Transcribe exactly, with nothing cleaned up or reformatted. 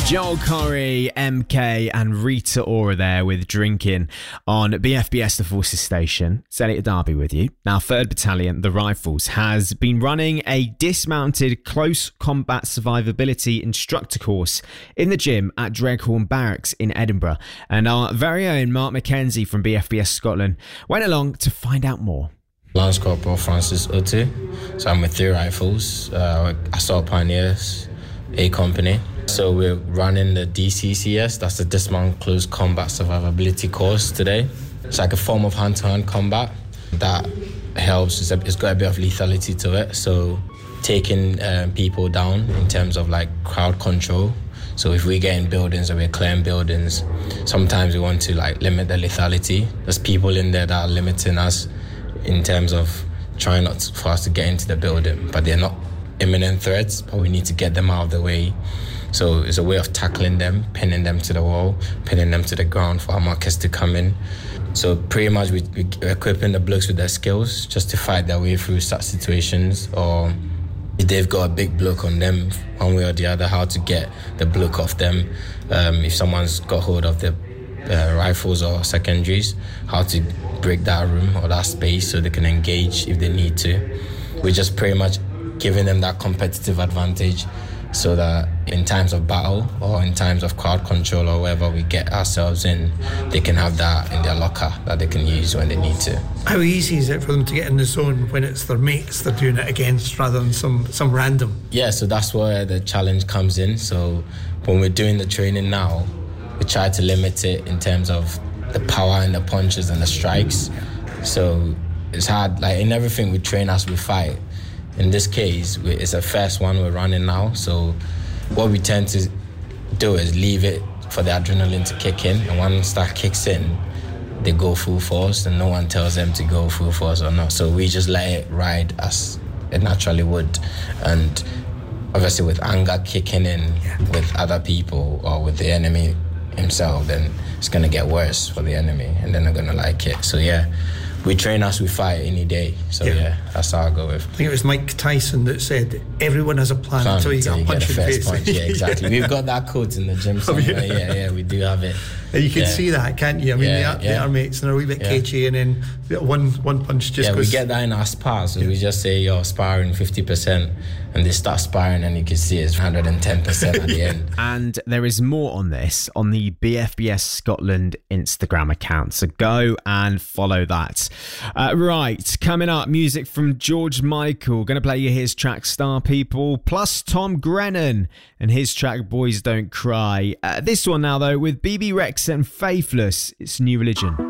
Joel Corry, M K and Rita Ora there with Drinking on B F B S The Forces Station. It's Elliot Darby with you. Now, third Battalion, the Rifles, has been running a dismounted close combat survivability instructor course in the gym at Dreghorn Barracks in Edinburgh. And our very own Mark McKenzie from B F B S Scotland went along to find out more. Lance Corporal Francis Otu. So I'm with three Rifles, uh, Assault Pioneers, A Company. So we're running the D C C S, that's the Dismount Close Combat Survivability course today. It's like a form of hand-to-hand combat that helps. It's, a, it's got a bit of lethality to it, so taking um, people down in terms of like crowd control. So if we get in buildings or we're clearing buildings, sometimes we want to like limit the lethality. There's people in there that are limiting us in terms of trying not to, for us to get into the building, but they're not imminent threats, but we need to get them out of the way. So it's a way of tackling them, pinning them to the wall, pinning them to the ground for our markers to come in. So pretty much we, we're equipping the blokes with their skills just to fight their way through such situations, or if they've got a big bloke on them, one way or the other, how to get the bloke off them. Um, if someone's got hold of the uh, rifles or secondaries, how to break that room or that space so they can engage if they need to. We're just pretty much giving them that competitive advantage so that in times of battle or in times of crowd control or wherever we get ourselves in, they can have that in their locker that they can use when they need to. How easy is it for them to get in the zone when it's their mates they're doing it against rather than some, some random? Yeah, so that's where the challenge comes in. So when we're doing the training now, we try to limit it in terms of the power and the punches and the strikes. So it's hard, like in everything we train as we fight. In this case, it's the first one we're running now, so what we tend to do is leave it for the adrenaline to kick in, and once that kicks in, they go full force, and no one tells them to go full force or not. So we just let it ride as it naturally would, and obviously with anger kicking in yeah. with other people or with the enemy himself, then it's going to get worse for the enemy, and they're not going to like it. So yeah, we train as we fight any day. So yeah, yeah that's how I go with. I think it was Mike Tyson that said, everyone has a plan, plan until you get a punch in the face. Punch. Yeah, exactly. We've got that quote in the gym somewhere. yeah. yeah, yeah, we do have it. You can yeah. see that, can't you? I mean, yeah, the, yeah. the our mates and they're a wee bit yeah. cagey, and then one one punch just Yeah, goes... we get that in our spar, so yeah. we just say, you're sparring fifty percent, and they start sparring, and you can see it's one hundred ten percent at the end. And there is more on this on the B F B S Scotland Instagram account, so go and follow that. Uh, right, coming up, music from George Michael. Going to play you his track Star People, plus Tom Grennan and his track Boys Don't Cry. Uh, this one now, though, with B B Rex and Faithless. It's New Religion.